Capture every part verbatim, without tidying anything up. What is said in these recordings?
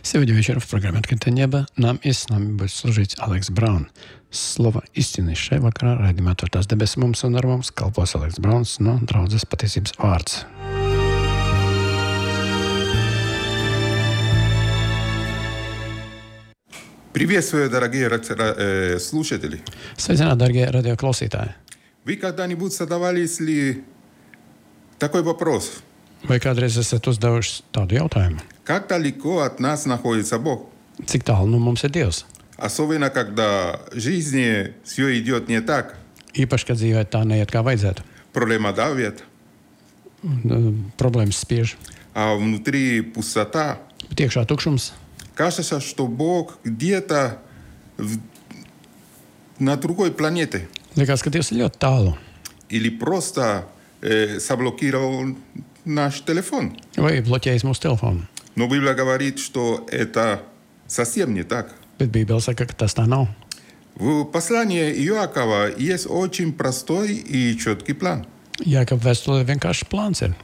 Сегодня вечером в программе «Открытое небо» нам и с нами будет служить Алекс Браун. Слово истины šai vakarā raidījumā Atvērtās debesis mums un ar mums kalpos Aleks Brauns no Draudzes patiesības vārds. Приветствую, дорогие э, слушатели. Sveicināti, darbie radioklausītāji. Вы когда-нибудь задавались ли такой вопрос? Vai kādreiz esat uzdevuši tādu jautājumu? Как далеко от нас находится Бог? Cik tālu no mums ir Dievs? Особенно, когда в жизни все идет не так. Īpaši, kad dzīvē tā neiet kā vajadzētu. Проблема давит, Un, problēmas spiež. а внутри пустота. Bet iekšā tukšums. Кажется, что Бог где-то в... на другой планете. Liekas, ka Dievs ir ļoti tālu. Или просто э, заблокировал наш телефон. Vai bloķējis mūsu telefonu. Но Библия говорит, что это совсем не так. Bet Bībele saka, ka tas tā nav. В послании Иакова есть очень простой и четкий план. Jākab vēstulē vienkārši plāns ir.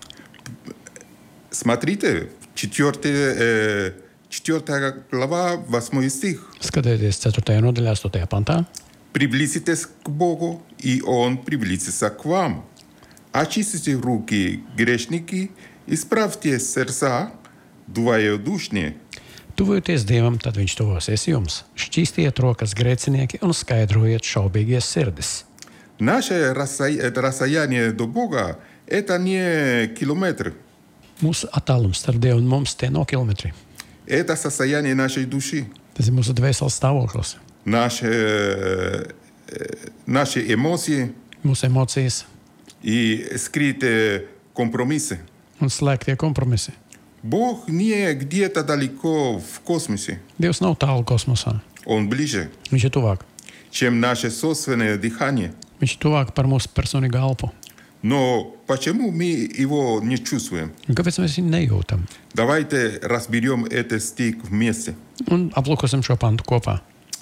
Смотрите, четвертая, четвертая глава, восьмой стих. Skatieties ceturtajā nodaļā, astotajā pantā. «Приблизитесь к Богу, и Он приблизится к вам. Очистите руки, грешники, исправьте сердца, двоедушные». Tuvojoties Dievam, tad viņš tuvosies jums. Šķīstiet rokas grēcinieki un skaidrojiet šaubīgie sirdis. Наше расстояние до Бога – это не километр. Mūsu attālums starp Dievu un mums tie nav kilometri. Это состояние нашей души, Tas ir mūsu dvēseles stāvoklis, наши, наши эмоции mūsu emocijas и скрытые компромиссы. un slēgtie kompromisi. Бог не где-то далеко в космосе. Dievs nav tālu kosmosā. Он ближе, Viņš ir tuvāk. чем наше собственное дыхание. Viņš ir tuvāk par mūsu personīgo elpu. Но почему мы его не чувствуем? Un kāpēc mēs viņu nejūtam? Давайте разберем этот стих вместе. Un aplūkosim šo pantu kopā.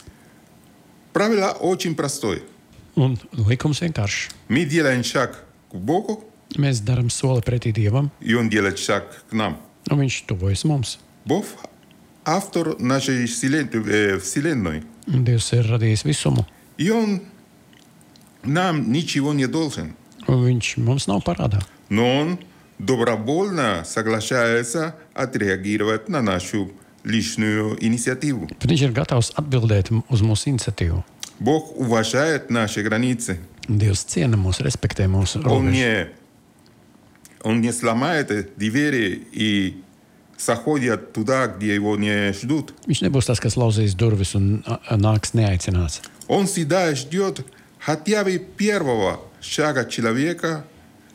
Правило очень простое. Un likums vienkāršs. Мы делаем шаг к Богу, Mēs darām soli pretī Dievam, и Он делает шаг к нам. un viņš tuvojas mums. Бог – автор нашей Вселенной. Un Dievs ir radījis visumu, И Он нам ничего не должен. un viņš mums nav parādā. Но Он добровольно соглашается отреагировать на нашу личную инициативу. Bet viņš ir gatavs atbildēt uz mūsu iniciatīvu. Бог уважает наши границы. Dievs ciena mūs, respektē mūsu Он robežas. не, он не сломает двери и заходит туда, где его не ждут. Viņš nebūs tas, kas lauzīs durvis un a, a, nāks neaicināts. Он всегда ждет хотя бы первого шага человека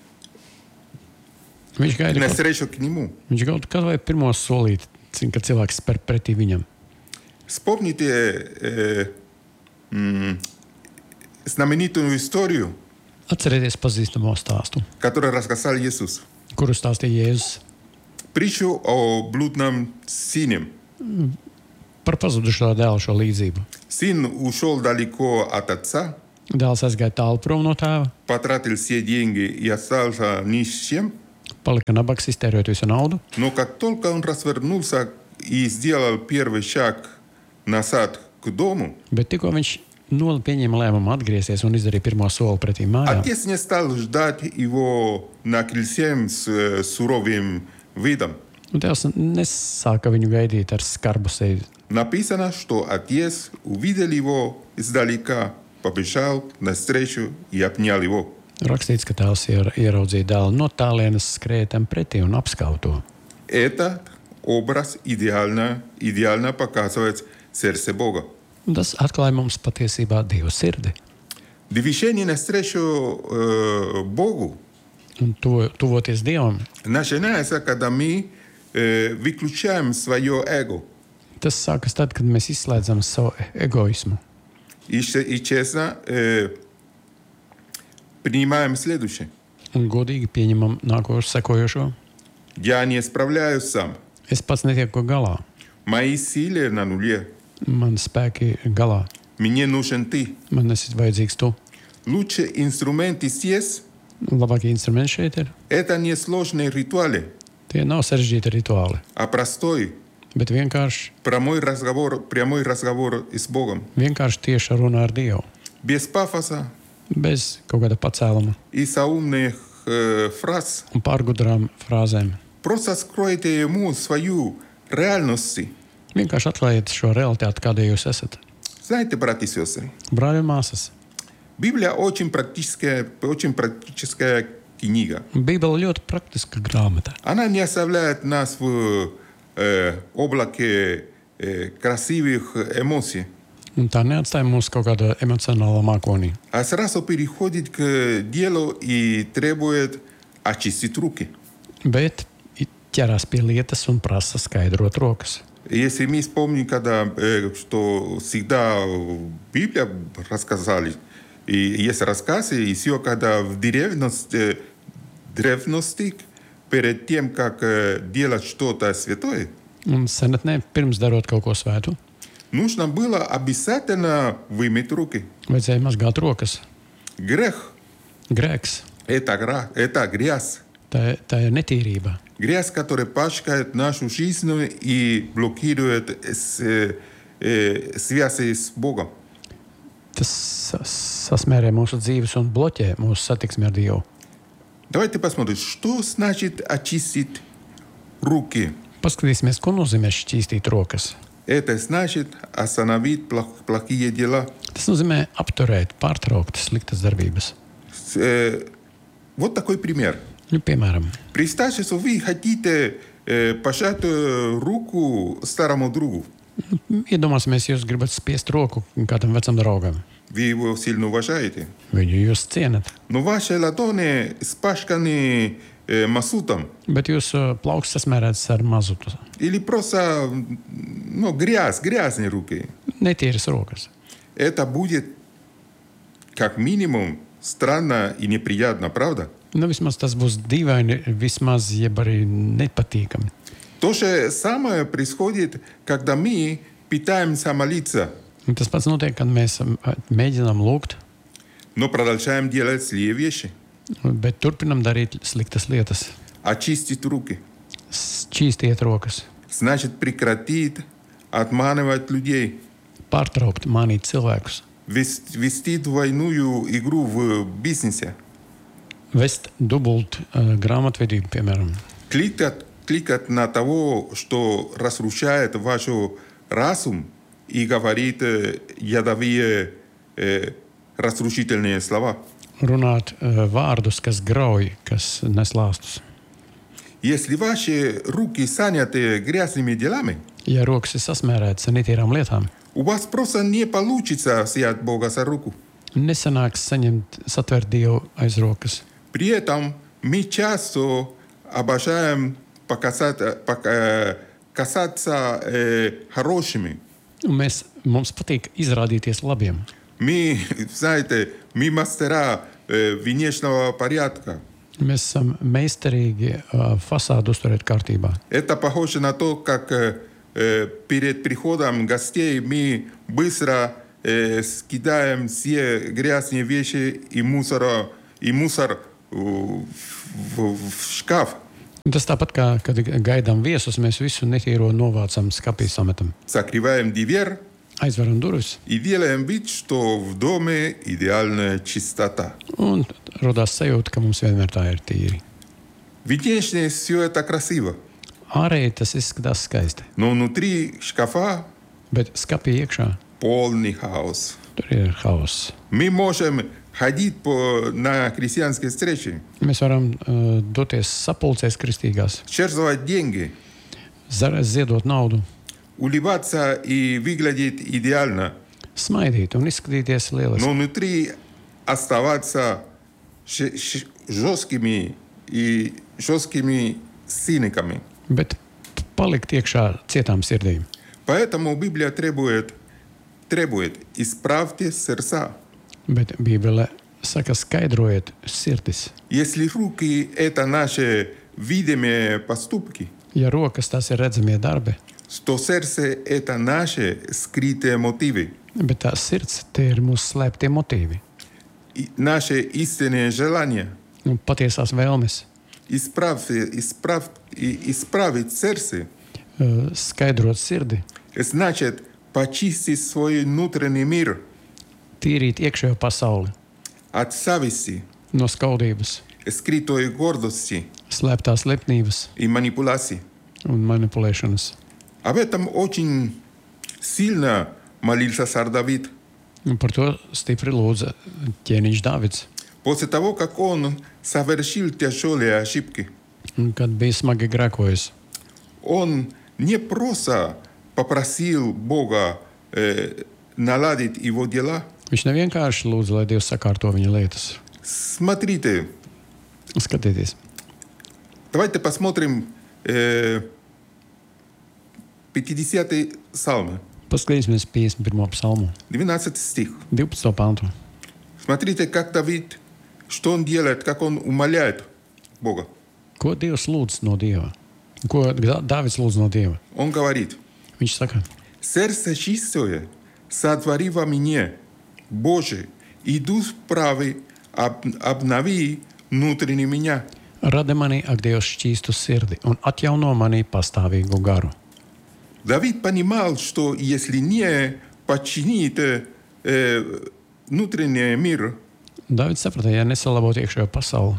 Viņš gaida, ka навстречу к нему. viņš gaida kaut vai pirmo solīti, cik, kad cilvēks spēr pretī viņam. Вспомните э, м, знаменитую историю, Atcerieties pazīstamo stāstu, которую рассказал Иисус. kuru stāstīja Jēzus Притчу о блудном сыне. par pazudušo dēlu šo līdzību. Сын ушел далеко от отца, Dēls aizgāja tālu prom no tēva, потратил все деньги и остался ни с чем. palika nabaks, iztērējot visu naudu. Но как только он развернулся и сделал первый шаг назад к дому, Bet tikko viņš noli pieņēma lēmumu atgriezties un izdarīja pirmo soli pretī mājām, отец не стал ждать его на крыльце с э, суровым видом. un Tēvs nesāka viņu gaidīt ar skarbu sevi. Написано, что отец увидел его издалека, побежал навстречу и обнял его. Rakstīts, ka tēvs ier- ieraudzīja dēlu no tālienes, skrēja tam pretī un apskauj to. Этот образ идеально, идеально показывает сердце Бога. Un tas atklāja mums patiesībā Dieva sirdi. Движение навстречу э, Богу Un to, tuvoties Dievam, начинается, когда мы э, выключаем свое эго. tas sākas tad, kad mēs izslēdzam savu egoismu. И, че- и честно э, принимаем следующее. Un godīgi pieņemam nākošo sekojošo. Я не справляюсь сам. Es pats netieku galā. Мои силы на нуле. Man spēki ir galā. Мне нужен ты. Man esi vajadzīgs tu. Лучший инструмент здесь Labākie instrumenti šeit ir. – это не сложные ритуалы, Tie nav sarežģīti rituāli, а простой, bet vienkārši, Прямой разговор, прямой разговор с Богом. vienkārši tieša runa ar Dievu. Без пафоса Bez kaut kāda pacēluma и заумных э, фраз. un pārgudrām frāzēm. Просто скройте ему свою реальность. Vienkārši atklājiet šo realitāti, kāda jūs esat. Знаете, братья и сестры, Brāļi un māsas, Библия очень практическая, очень практическая книга. Bībele ļoti praktiska grāmata. Она не оставляет нас в э, облаке э, красивых эмоций, Un tā neatstāja mūs kaut kādā emocionālā mākonī, а сразу переходит к делу и требует очистить руки. bet ķerās pie lietas un prasa skaidrot rokas. Если мы вспомним, когда, э, что всегда Библия рассказали, и есть рассказы, еще когда в древности, древности перед тем, как э, делать что-то святое, Un senatnē, pirms darot kaut ko svētu, нужно было обязательно вымыть руки. vajadzēja mazgāt rokas. Грех Grēks, – это, гра- это грязь. tā, tā ir netīrība. Грязь, которая пачкает нашу жизнь и блокирует с, э, э, связи с Богом. Tas sa- sasmērē mūsu dzīves un bloķē mūsu satiksmi ar Dievu. Давайте посмотрим, что значит очистить руки. Paskatīsimies, ko nozīmē šķīstīt rokas. Это значит остановить плох- плохие дела. Tas nozīmē apturēt, pārtraukt sliktas darbības. С- э, Вот такой пример. Nu, piemēram, Представьте, что вы хотите э, пожать э, руку старому другу. iedomāsimies, jūs gribat spiest roku kādam vecam draugam. Вы его сильно уважаете. Viņu jūs cienat, Но ваши ладони испачканы э, мазутом. bet jūsu plauks sasmērēts ar mazutu. Или просто ну, грязь, грязные руки. Netīras rokas. Это будет как минимум странно и неприятно, правда? Nu, vismaz tas būs dīvaini, vismaz jeb arī nepatīkami. То же самое происходит, когда мы пытаемся молиться, Un tas pats notiek, kad mēs um, mēģinām lūgt, но продолжаем делать злые вещи. bet turpinam darīt sliktas lietas. Очистить руки. Šķīstiet rokas, Значит, прекратить обманывать людей. pārtraukt, mānīt cilvēkus, Вес- Вести двойную игру в бизнесе. vest dubult uh, grāmatvedību, piemēram. Кликать, кликать на того, что разрушает ваш разум и говорит э, ядовые э, разрушительные слова. Runāt uh, vārdus, kas grauj, kas nes lāstus. Если ваши руки заняты грязными делами, Ja rokas ir sasmērētas ar netīrām lietām, у вас просто не получится взять Бога за руку. nesanāks saņemt, satvert Dievu aiz rokas. При этом мы часто обожаем показать, пока- касаться э, хорошими. Un mēs, mums patīk izrādīties labiem. Мы, знаете, мы мастера э, внешнего порядка. Mēs esam meistarīgi uh, fasādu uzturēt kārtībā. Это похоже на то, как э, э, перед приходом гостей мы быстро э, скидаем все грязные вещи и мусор, и мусор э, в, в- в шкаф. Un tas tāpat kā, kad gaidām viesus, mēs visu netīro novācam, skapī sametam. Закрываем дверь Aizveram durvis и делаем вид, что в доме идеальная чистота. un rodās sajūta, ka mums vienmēr tā ir tīri. Внешне все это красиво, Ārēji tas izskatās skaisti, но внутри шкафа bet skapī iekšā полный хаос. tur ir hauss. Мы можем ходить по, на христианские встречи, Mēs varam uh, doties sapulcēs kristīgās, жертвовать деньги, zar- ziedot naudu, улыбаться и выглядеть идеально, smaidīt un izskatīties lieliski. но внутри оставаться ш- ш- жесткими и жесткими циниками. Bet palikt iekšā cietām sirdīm. Поэтому Библия требует, требует исправьте сердца. Bet Bībele saka, skaidrojiet sirdis. Если руки – это наши видимые поступки, Ja rokas tas ir redzamie darbi, то сердце – это наши скрытые мотивы, bet tā sirds tie ir mūsu slēptie motīvi и наши истинные желания. un patiesās vēlmes. Исправьте, исправ, и исправить сердце uh, skaidrot sirdi, значит почистить свой внутренний мир tīrīt iekšējo pasauli от зависти, no skaudības, скрытой гордости slēptās lepnības и манипуляций. un manipulēšanas. Об этом очень сильно молился царь Давид. Un par to stipri lūdza ķēniņš Dāvids. После того, как он совершил тяжелые ошибки, Un, kad bija smagi grēkojis, он не просто попросил Бога э, наладить его дела. viņš nevienkārši lūdza, lai Dievs sakārto viņa lietas. Смотрите, Skatieties, давайте посмотрим э, пятидесятый псалм, paskatīsimies piecdesmit pirmo psalmu, двенадцатый стих. divpadsmito pantu. Смотрите, как Давид, что он делает, как он умоляет Бога. Ko Dievs lūdz no Dieva? Ko Dā- Dāvids lūdz no Dieva? Он говорит: Viņš saka, «Сердце чистое сотвори во мне, Боже, и дух правый об- обнови внутренне меня». radi manī, ak, Dievs, šķīstu sirdi un atjauno manī pastāvīgu garu. Давид понимал, что если не починит э, внутренний мир, Dāvids saprata, ja nesalabot iekšējo pasauli,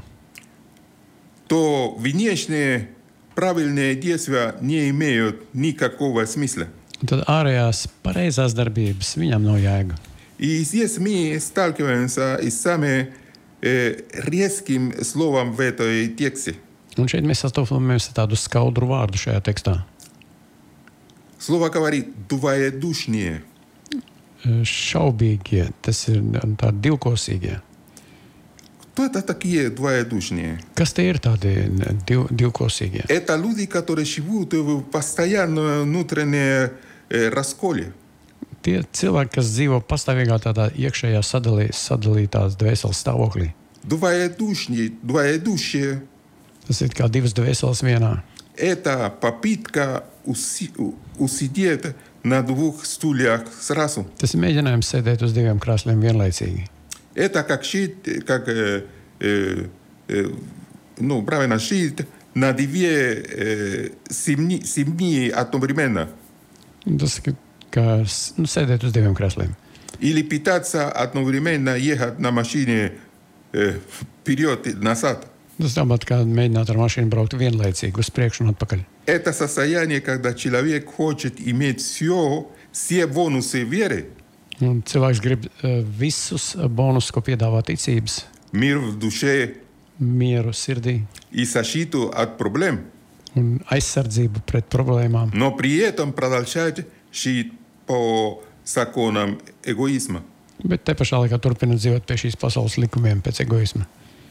то внешние правильные действия не имеют никакого смысла. tad ārējās pareizās darbības viņam nav jēga. И здесь мы сталкиваемся с самым э, резким словом в этой тексте. Un šeit mēs sastopamies ar tādu skaudru vārdu šajā tekstā. Слово говорит «двоедушнее». Šaubīgie, tas ir tādi divkosīgie. Кто это такие двоедушние? Kas tie ir tādi div, divkosīgie? Это люди, которые живут в постоянном внутреннем э, расколе. Tie cilvēki, kas dzīvo pastāvīgā tādā iekšējā sadalī, sadalītās dvēseles stāvoklī. Двоедушние, двоедушие Tas ir kā divas dvēseles vienā. – это попытка уси- у- усидеть на двух стульях сразу. Tas ir mēģinājums sēdēt uz diviem krēsliem vienlaicīgi. Это как жить, как, э, э, э, ну, правильно, жить на две э, семьи, семьи одновременно. Tas ir kā s- nu, sēdēt uz diviem krēsliem. Или питаться одновременно, ехать на машине э, вперед и назад. Tas tāpat kā mēģināt ar mašīnu braukt vienlaicīgi uz priekšu un atpakaļ. Это состояние, когда человек хочет иметь все, все бонусы веры, Un cilvēks grib uh, visus uh, bonusus, ko piedāvā ticības, мир в душе mieru sirdī и защиту от проблем, un aizsardzību pret problēmām, но при этом продолжать жить по законам эгоизма. bet te pašā laikā turpina dzīvot pie šīs pasaules likumiem pēc egoisma.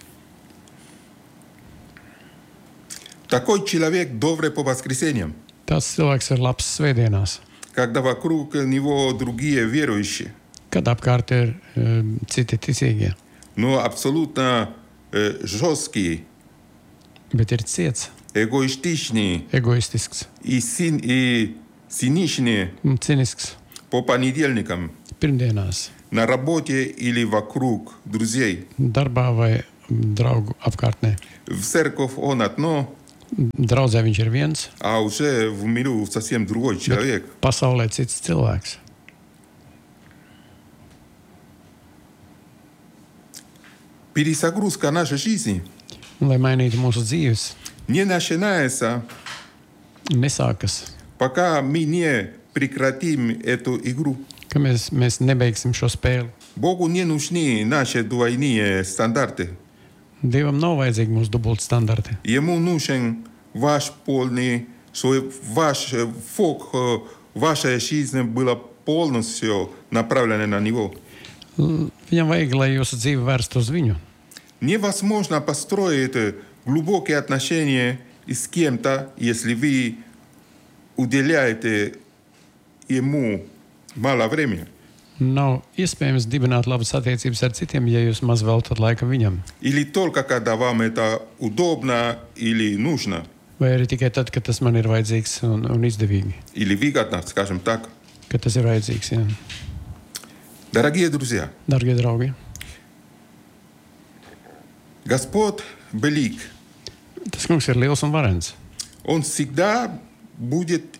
Такой человек добрый по воскресеньям, Tāds cilvēks ir labs svētdienās, когда вокруг него другие верующие, kad apkārt ir uh, citi ticīgie, но абсолютно э, жесткие, bet ir ciets, эгоистичные egoistisks и, син, и циничные un cinisks по понедельникам pirmdienās, на работе или вокруг друзей. darbā vai draugu apkārtnē. В церковь он одно, Draudzē viņš ir viens, а уже в миру совсем другой человек. pasaulē cits cilvēks. Перезагрузка нашей жизни Un, lai mainītu mūsu dzīves, не начинается, nesākas, пока мы не прекратим эту игру. ka mēs, mēs nebeigsim šo spēli. Богу не нужны наши двойные стандарты. Dievam nav vajadzīgi mūsu dubult standarti. Ему нужен ваш полный, чтобы ваш э, фок, э, ваша жизнь была полностью направлена на него. L- Viņam vajag, lai jūsu dzīve vērst uz viņu. Невозможно построить э, глубокие отношения с кем-то, если вы уделяете ему мало времени. Nav iespējams dibināt labas attiecības ar citiem, ja jūs maz veltat laika viņam. Или только когда вам это удобно или нужно, Vai arī tikai tad, kad tas man ir vajadzīgs un, un izdevīgi. или выгодно, скажем так. Kad tas ir vajadzīgs, jā. Дорогие друзья, Dargie draugi, Господь велик. tas kungs ir liels un varens. Он всегда будет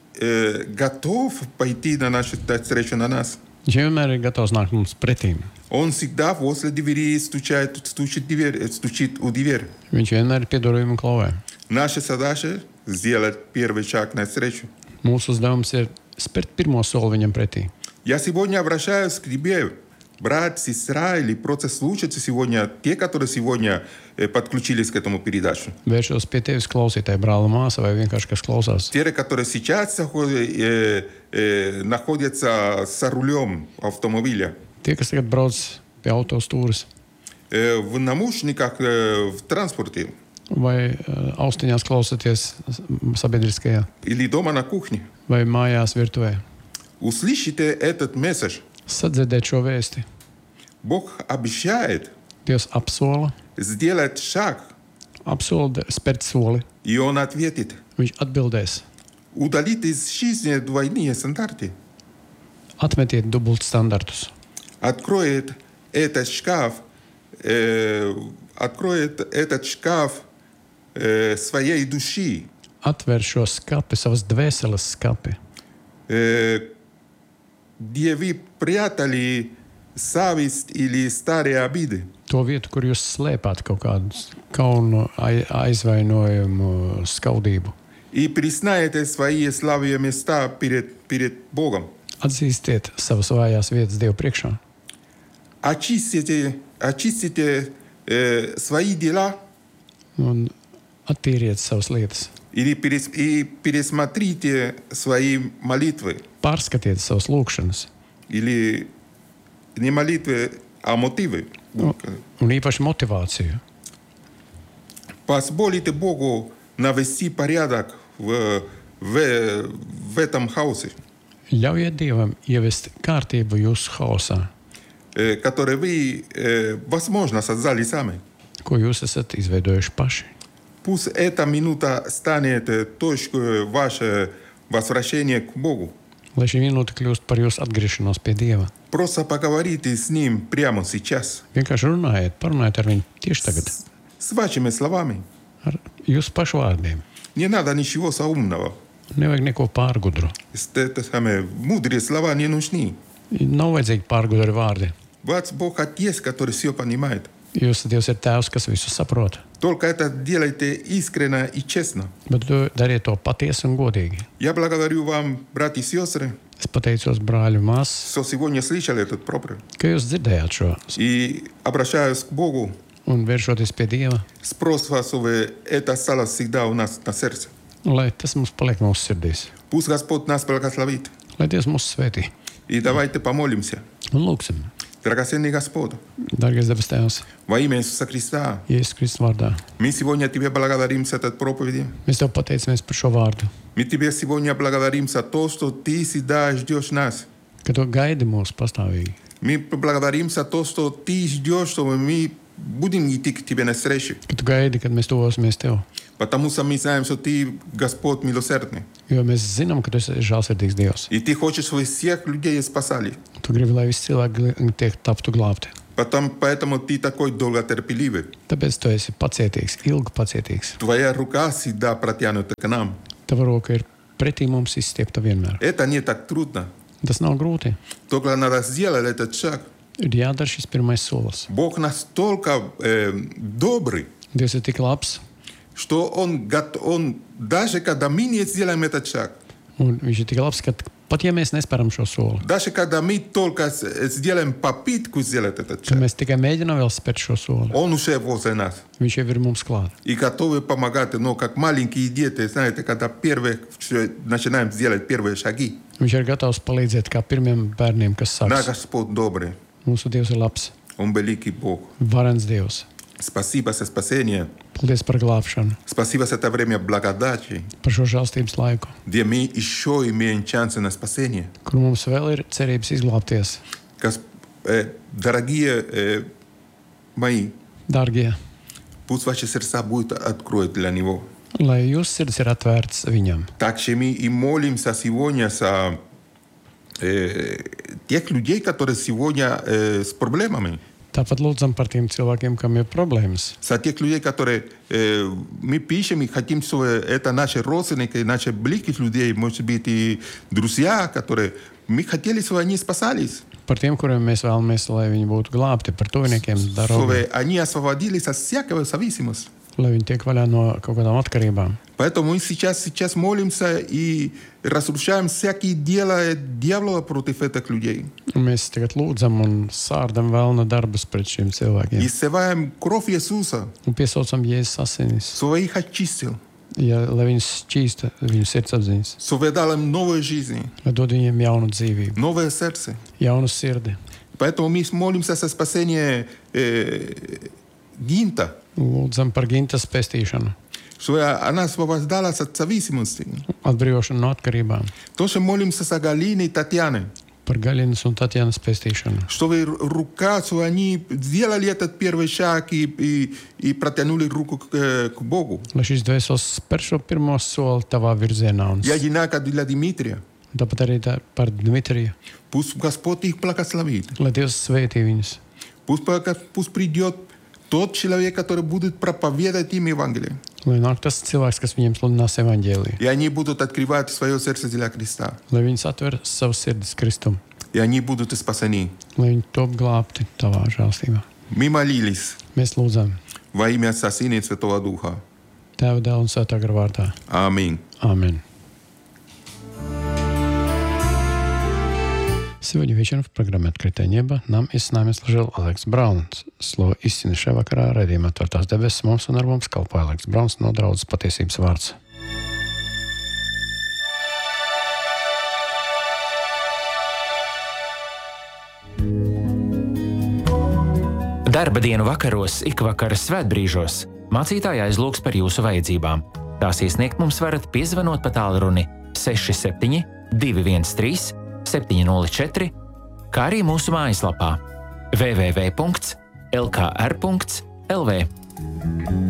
э, готов пойти на нашу встречу на нас. Viņš vienmēr ir gatavs nākt mums pretīm. Он всегда возле двери стучит, стучит, дверь, стучит у двери. Viņš vienmēr ir pie durvīm un klauvē. Наша задача сделать первый шаг навстречу. Mūsu uzdevums ir spērt pirmo soli viņam pretī. Я сегодня обращаюсь к тебе, брат, сестра, или просто слушайте сегодня те, которые сегодня э, подключились к этому передачу. Vēršos pie tevis klausītāji, brāli, māsa vai vienkārši kas klausās. Те, которые сейчас э, э, находятся за рулем автомобиля. Tie, kas tagad brauc pie autostūras Э, в наушниках э, в транспорте vai uh, austiņās klausoties sabiedriskajā или дома на кухне. vai mājās virtuvē. Услышите этот месседж. Sadzirdēt šo vēsti. Бог обещает Dievs apsola, сделать шаг, apsola spērt soli. и Он ответит. Viņš atbildēs. Удалит из жизни двойные стандарты. Atmetiet dubult standartus. Откроет этот шкаф, э, откроет этот шкаф э, своей души, Atver šo skapi, savas dvēseles skapi, э, где вы прятали зависть или старые обиды. to vietu, kur jūs slēpāt kaut kādu kaunu, ai- aizvainojumu, skaudību. И признаете свои слабые места перед, перед Богом. Atzīstiet savas vājās vietas Dievu priekšā. Очистите, очистите э, свои дела Un attīriet savas lietas. или перес, и пересмотрите свои молитвы. Pārskatiet savas lūgšanas. Или не молитвы, а мотивы. Un, un īpaši motivāciju. Позволите Богу навести порядок в, в, в этом хаосе, Ļaujiet Dievam ievest kārtību jūsu haosā, э, который вы, э, возможно, создали сами. ko jūs esat izveidojuši paši. Пусть эта минута станет э, точкой ваше возвращения к Богу. Lai šī minūte kļūst par jūsu atgriešanos pie Dieva. Просто поговорите с Ним прямо сейчас, Vienkārši runājiet, parunājiet ar viņu tieši tagad, с, с вашими словами. ar jūsu pašu vārdiem. Не надо ничего заумного. Nevajag neko pārgudru. Это самое, мудрые слова не нужны. Nav vajadzīgi pārgudri vārdi. Ваш Бог Отец, который все понимает. Jūsu Dievs ir tēvs, kas visu saprot. Только это делайте искренне и честно. Bet tu dariet to patiesi un godīgi. Я благодарю вам, братья и сестры, Es pateicos brāļu un māsas, что сегодня слышали этот проповедь. ka jūs dzirdējāt šo. И обращаюсь к Богу Un vēršoties pie Dieva, с просьбой, чтобы это стало всегда у нас на сердце. lai tas mums paliek mūsu sirdīs. Пусть Господь нас благословит. Lai Dievs mūs svētī. И давайте помолимся. Un lūksim. Драгоценный Господь, Dārgais debes Tēvs, во имя Иисуса Христа, Jēzus Kristus vārdā, мы сегодня Тебе благодарим за этот проповедь. mēs Tev pateicamies par šo vārdu, Мы Тебе сегодня благодарим за то, что Ты всегда ждешь нас. ka Tu gaidi mūs pastāvīgi. Мы благодарим за то, что Ты ждешь, чтобы мы будем идти к Тебе навстречу. Ka Tu gaidi, kad mēs tuvosimies Tev. Потому что мы знаем, что Ты Господь милосердный. Jo mēs zinām, ka Tu esi žēlsirdīgs Dievs. И Ты хочешь, чтобы всех людей спасали. Tu gribi, lai visi cilvēki gl- tiek taptu glābti. Потом, поэтому Ты такой долготерпеливый. Tāpēc Tu esi pacietīgs, ilgi pacietīgs. Твоя рука всегда протянута к нам. Tava roka ir pretī mums izstiepta vienmēr. Это не так трудно. Tas nav grūti. Только надо сделать этот шаг. Ir jādara šis pirmais solis. Бог настолько э, добрый, Dievs ir tik labs, что он, гот- он даже когда мы не сделаем этот шаг, un viņš ir tik labs, ka pat ja mēs nespēram šo soli, даже когда мы только с- сделаем попытку сделать этот ka шаг, mēs tikai mēģinām vēl spērt šo soli, он уже возле нас. viņš jau ir mums klāt. И готовы помогать, но как маленькие дети, знаете, когда первые, ш- начинаем делать первые шаги. Viņš ir gatavs palīdzēt kā pirmiem bērniem, kas Наш sāks. Господь добрый, Mūsu Dievs ir labs, Он великий Бог. varens Dievs. Спасибо за спасение. Paldies par glābšanu, Спасибо за это время благодати, par šo žēlstības laiku, где мы еще имеем шансы на спасение. kur mums vēl ir cerības izglābties. Гос- э, Дорогие э, мои, Dārgie, пусть ваши сердца будут открыты для Него. lai jūsu sirds ir atvērts viņam. Также мы и молимся сегодня за э, тех людей, которые сегодня э, с проблемами. Tāpat lūdzam par tiem cilvēkiem, kam ir problēmas. За тех людей, которые э, мы пишем и хотим, чтобы это наши родственники, наши близких людей, может быть, и друзья, которые мы хотели, чтобы они спасались. Par tiem, kuriem mēs vēlamies, lai viņi būtu glābti, par tuviniekiem, Чтобы darām, они освободились от всякого зависимости. lai viņi tiek vaļā no kaut kādām atkarībām. Поэтому мы сейчас, сейчас молимся и разрушаем всякие дела дьявола против этих людей. Un mēs tagad lūdzam un sārdam vēlna darbus pret šiem И cilvēkiem. севаем кровь Иисуса, Un piesaucam Jēzus asinis, чтобы их очистил, ja, lai viņus šķīsta, viņu sirds apziņas, чтобы дал им новую жизнь, lai dod viņiem jaunu dzīvību, новое сердце. jaunu sirdi. Поэтому мы молимся за спасение э, Гинта, Lūdzam par Gintas pestīšanu, чтобы она освобождалась от зависимости. atbrīvošanu no atkarībām, Тоже молимся за Галины и Татьяны, par Gaļinas un Tatjanas pestīšanu, чтобы рука, чтобы они сделали этот первый шаг и, и, и протянули руку к, э, к Богу. lai šis dvēseles spēr šo pirmo soli tavā virzienā. Un И одинаково для Дмитрия. tāpat arī tā par Dmitriju, Пусть Господь их благословит. lai Dievs svētī viņus. Пусть, пока- пусть придет тот человек, который будет проповедовать им Евангелие. Lai nāk tas cilvēks, kas viņiem sludinās evaņģēliju, И они будут открывать свое сердце для Христа. lai viņus atver savas sirdis Kristum, И они будут спасены. lai viņi top glābti tavā žēlstībā. Мы молились Mēs lūdzam во имя Отца, Сына и Святого Духа. Tēva, Dēla un Svētā gara vārdā. Аминь. Amen. Сегодня вечером в программе «Открытое небо» нам и с нами служил Алекс Браун. Слово истины šajā vakarā raidījumā Atvērtās debesis mums un ar mums kalpoja Aleks Brauns no Draudzes Patiesības vārds. Darba dienu vakaros, ikvakara svētbrīžos mācītāji aizlūgs par jūsu vajadzībām. Tās iesniegt mums varat piezvanot pa tālruni seši septiņi divi viens trīs septiņi nulle četri, kā arī mūsu mājaslapā w w w punkts l k r punkts l v.